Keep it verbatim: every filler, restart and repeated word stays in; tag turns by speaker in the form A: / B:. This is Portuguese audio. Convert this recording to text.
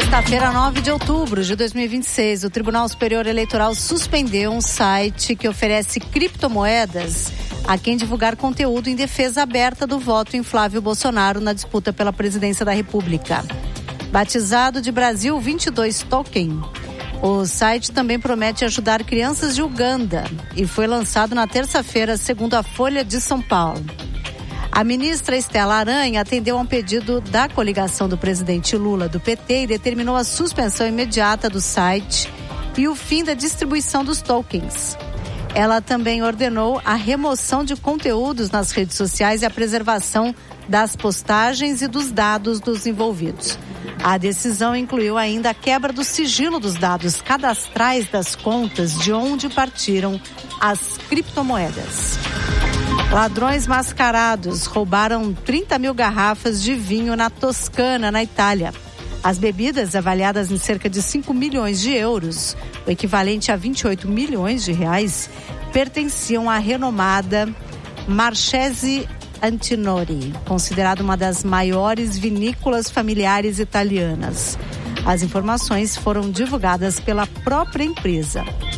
A: quinta-feira, nove de outubro de dois mil e vinte e seis, o Tribunal Superior Eleitoral suspendeu um site que oferece criptomoedas a quem divulgar conteúdo em defesa aberta do voto em Flávio Bolsonaro na disputa pela presidência da República. Batizado de Brasil vinte e dois Token, o site também promete ajudar crianças de Uganda e foi lançado na terça-feira, segundo a Folha de São Paulo. A ministra Estela Aranha atendeu a um pedido da coligação do presidente Lula do P T e determinou a suspensão imediata do site e o fim da distribuição dos tokens. Ela também ordenou a remoção de conteúdos nas redes sociais e a preservação das postagens e dos dados dos envolvidos. A decisão incluiu ainda a quebra do sigilo dos dados cadastrais das contas de onde partiram as criptomoedas. Ladrões mascarados roubaram trinta mil garrafas de vinho na Toscana, na Itália. As bebidas, avaliadas em cerca de cinco milhões de euros, o equivalente a vinte e oito milhões de reais, pertenciam à renomada Marchesi Antinori, considerada uma das maiores vinícolas familiares italianas. As informações foram divulgadas pela própria empresa.